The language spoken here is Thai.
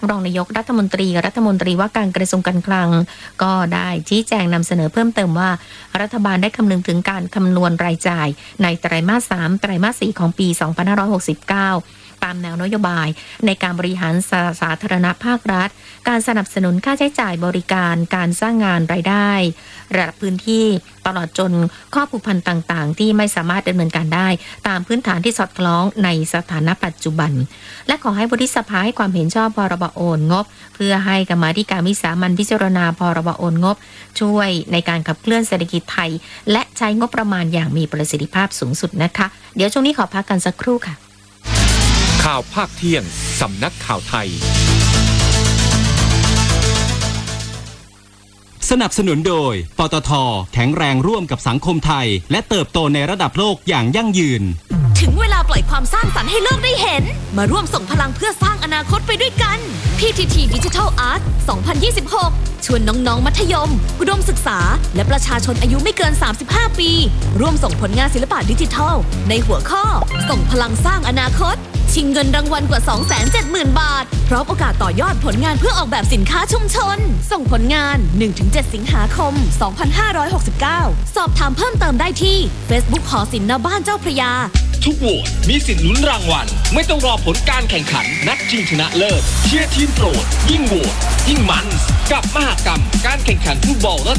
รองนายกรัฐมนตรีว่าการกระทรวงการคลังก็ได้ชี้แจงนำเสนอเพิ่มเติมว่ารัฐบาลได้คำนึงถึงการคำนวณรายจ่ายในไตรมาส 3 ไตรมาส 4 ของปี 2569 ตามแนวนโยบายในการบริหารสาธารณภาครัฐการสนับสนุนค่าใช้จ่ายบริการการสร้างงานรายได้ระดับพื้นที่ตลอดจนข้อผูกพันต่างๆที่ไม่สามารถดำเนินการได้ตามพื้นฐานที่สอดคล้องในสถานะปัจจุบันและขอให้วุฒิสภาให้ความเห็นชอบพรบโอนงบเพื่อให้กรรมาธิการวิสามัญพิจารณาพรบโอนงบช่วยในการขับเคลื่อนเศรษฐกิจไทยและใช้งบประมาณอย่างมีประสิทธิภาพสูงสุดนะคะเดี๋ยวช่วงนี้ขอพักกันสักครู่ค่ะข่าวภาคเที่ยงสำนักข่าวไทยสนับสนุนโดยปตท.แข็งแรงร่วมกับสังคมไทยและเติบโตในระดับโลกอย่างยั่งยืนถึงเวลาปล่อยความสร้างสรรค์ให้โลกได้เห็นมาร่วมส่งพลังเพื่อสร้างอนาคตไปด้วยกัน PTT Digital Art 2026 ชวนน้องๆมัธยมอุดมศึกษาและประชาชนอายุไม่เกิน35ปีร่วมส่งผลงานศิลปะดิจิทัลในหัวข้อส่งพลังสร้างอนาคตชิงเงินรางวัลกว่า 270,000 บาทพร้อมโอกาสต่อยอดผลงานเพื่อออกแบบสินค้าชุมชนส่งผลงาน 1-7 สิงหาคม 2569 สอบถามเพิ่มเติมได้ที่ Facebook หอศิลป์ณบ้านเจ้าพระยาทุกโหวตมีสิทธิ์ลุ้นรางวัลไม่ต้องรอผลการแข่งขันนัดชิงชนะเลิศเชียร์ทีมโปรดยิ่งโหวตยิ่งมันกับมหกรรมการแข่งขันฟุตบอลระดับ